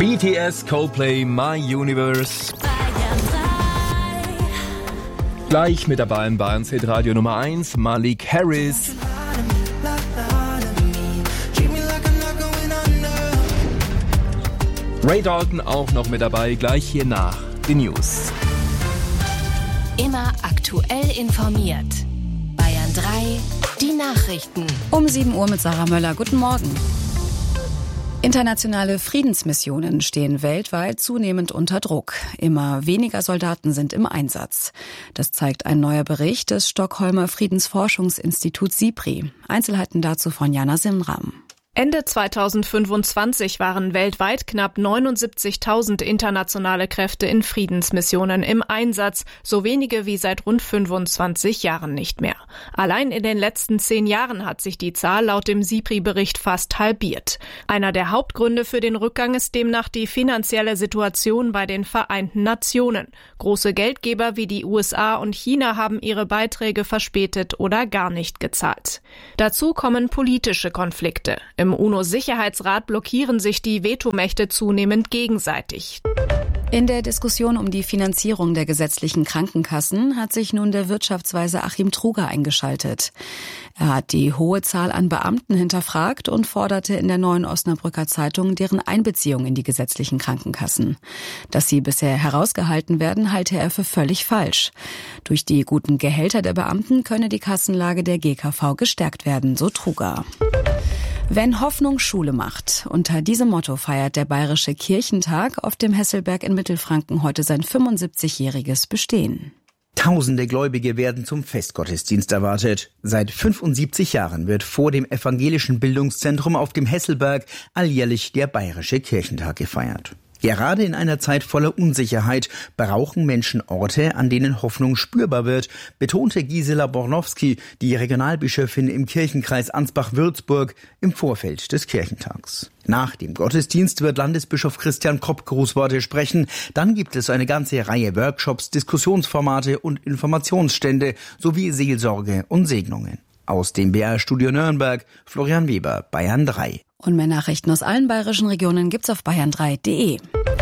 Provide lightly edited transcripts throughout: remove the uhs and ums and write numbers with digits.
BTS, Coldplay, My Universe. Gleich mit dabei in Bayerns Hitradio Nummer 1, Malik Harris. Ray Dalton auch noch mit dabei, gleich hier nach den News. Immer aktuell informiert. Bayern 3, die Nachrichten. Um 7 Uhr mit Sarah Möller. Guten Morgen. Internationale Friedensmissionen stehen weltweit zunehmend unter Druck. Immer weniger Soldaten sind im Einsatz. Das zeigt ein neuer Bericht des Stockholmer Friedensforschungsinstituts SIPRI. Einzelheiten dazu von Jana Simram. Ende 2025 waren weltweit knapp 79.000 internationale Kräfte in Friedensmissionen im Einsatz, so wenige wie seit rund 25 Jahren nicht mehr. Allein in den letzten 10 Jahren hat sich die Zahl laut dem SIPRI-Bericht fast halbiert. Einer der Hauptgründe für den Rückgang ist demnach die finanzielle Situation bei den Vereinten Nationen. Große Geldgeber wie die USA und China haben ihre Beiträge verspätet oder gar nicht gezahlt. Dazu kommen politische Konflikte. Im UNO-Sicherheitsrat blockieren sich die Vetomächte zunehmend gegenseitig. In der Diskussion um die Finanzierung der gesetzlichen Krankenkassen hat sich nun der Wirtschaftsweise Achim Truger eingeschaltet. Er hat die hohe Zahl an Beamten hinterfragt und forderte in der Neuen Osnabrücker Zeitung deren Einbeziehung in die gesetzlichen Krankenkassen. Dass sie bisher herausgehalten werden, halte er für völlig falsch. Durch die guten Gehälter der Beamten könne die Kassenlage der GKV gestärkt werden, so Truger. Wenn Hoffnung Schule macht. Unter diesem Motto feiert der Bayerische Kirchentag auf dem Hesselberg in Mittelfranken heute sein 75-jähriges Bestehen. Tausende Gläubige werden zum Festgottesdienst erwartet. Seit 75 Jahren wird vor dem evangelischen Bildungszentrum auf dem Hesselberg alljährlich der Bayerische Kirchentag gefeiert. Gerade in einer Zeit voller Unsicherheit brauchen Menschen Orte, an denen Hoffnung spürbar wird, betonte Gisela Bornowski, die Regionalbischöfin im Kirchenkreis Ansbach-Würzburg, im Vorfeld des Kirchentags. Nach dem Gottesdienst wird Landesbischof Christian Kopp Grußworte sprechen. Dann gibt es eine ganze Reihe Workshops, Diskussionsformate und Informationsstände sowie Seelsorge und Segnungen. Aus dem BR-Studio Nürnberg, Florian Weber, Bayern 3. Und mehr Nachrichten aus allen bayerischen Regionen gibt's auf bayern3.de.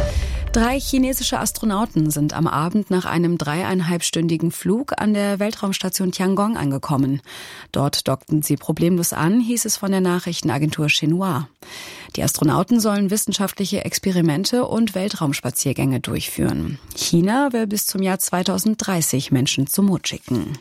3 chinesische Astronauten sind am Abend nach einem 3,5-stündigen Flug an der Weltraumstation Tiangong angekommen. Dort dockten sie problemlos an, hieß es von der Nachrichtenagentur Xinhua. Die Astronauten sollen wissenschaftliche Experimente und Weltraumspaziergänge durchführen. China will bis zum Jahr 2030 Menschen zum Mond schicken.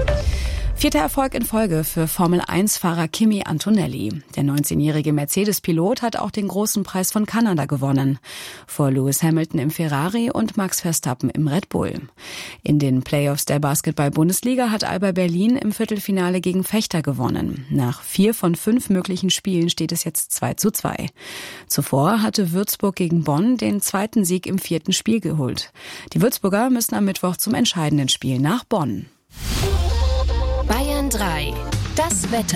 4. Erfolg in Folge für Formel-1-Fahrer Kimi Antonelli. Der 19-jährige Mercedes-Pilot hat auch den großen Preis von Kanada gewonnen. Vor Lewis Hamilton im Ferrari und Max Verstappen im Red Bull. In den Playoffs der Basketball-Bundesliga hat Alba Berlin im Viertelfinale gegen Vechta gewonnen. Nach 4 von 5 möglichen Spielen steht es jetzt 2:2. Zuvor hatte Würzburg gegen Bonn den 2. Sieg im 4. Spiel geholt. Die Würzburger müssen am Mittwoch zum entscheidenden Spiel nach Bonn. Bayern 3, das Wetter.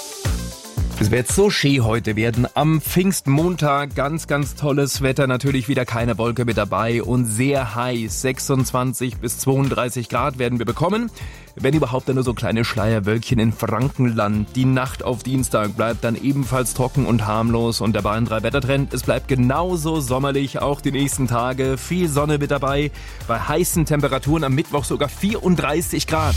Es wird so schön heute werden. Am Pfingstmontag ganz, ganz tolles Wetter. Natürlich wieder keine Wolke mit dabei und sehr heiß. 26 bis 32 Grad werden wir bekommen. Wenn überhaupt dann nur so kleine Schleierwölkchen in Frankenland. Die Nacht auf Dienstag bleibt dann ebenfalls trocken und harmlos. Und der Bayern 3 Wettertrend, es bleibt genauso sommerlich auch die nächsten Tage. Viel Sonne mit dabei. Bei heißen Temperaturen am Mittwoch sogar 34 Grad.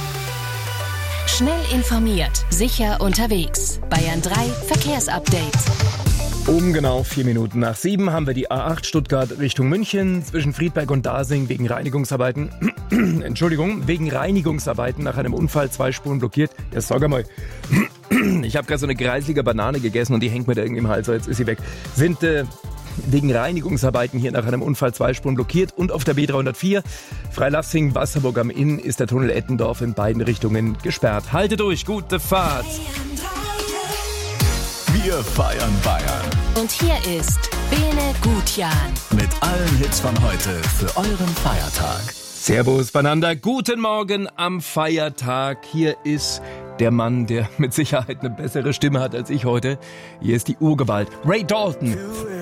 Schnell informiert, sicher unterwegs. Bayern 3 Verkehrsupdate. Um genau 4 Minuten nach 7 haben wir die A8 Stuttgart Richtung München zwischen Friedberg und Dasing wegen Reinigungsarbeiten. wegen Reinigungsarbeiten nach einem Unfall 2 Spuren blockiert. Ja, sag mal. Ich habe gerade so eine greislige Banane gegessen und die hängt mir da irgendwie im Hals, so jetzt ist sie weg. Sind wegen Reinigungsarbeiten hier nach einem Unfall 2 Spuren blockiert und auf der B304 Freilassing-Wasserburg am Inn ist der Tunnel Ettendorf in beiden Richtungen gesperrt. Halte durch, gute Fahrt! Wir feiern Bayern. Und hier ist Bene Gutjan. Mit allen Hits von heute für euren Feiertag. Servus, Bananda, guten Morgen am Feiertag. Hier ist der Mann, der mit Sicherheit eine bessere Stimme hat als ich heute. Hier ist die Urgewalt, Ray Dalton.